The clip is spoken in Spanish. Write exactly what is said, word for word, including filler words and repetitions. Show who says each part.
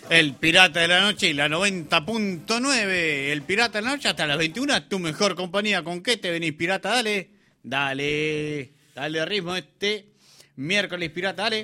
Speaker 1: El Pirata de la Noche y la noventa punto nueve. El Pirata de la Noche hasta las veintiuna, tu mejor compañía. ¿Con qué te venís, Pirata? Dale, dale, dale ritmo este miércoles, Pirata, dale.